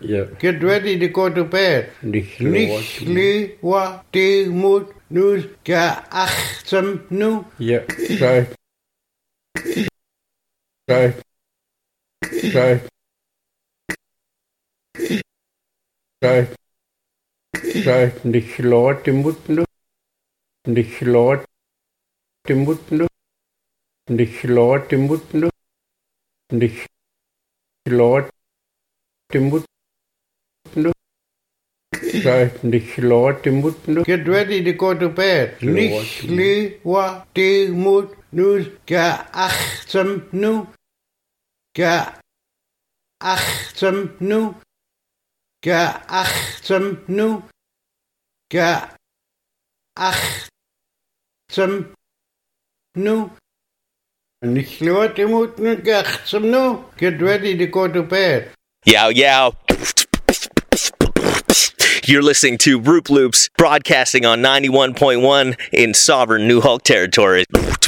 Yep. Get ready to go to bed. Nicht lewa de moed nu ga achtsam nu. Yep. Right. Right. Right. Right. Right. Nicht laut de moed nu. Nicht laut de moed nu. Nicht laut de moed nu. Nicht laut de moed nu. Right. Nicht laut de moed nu. Get ready to go to bed. Nicht lewa de moed nu ga achtsam nu. Ga achtsam nu. Ga achtsam nu. Ga achtsam nu. Nicht lewa de moed nu ga achtsam nu. Get ready to go to bed. Yow, yow. You're listening to Roop Loops, broadcasting on 91.1 in sovereign New Hulk territory.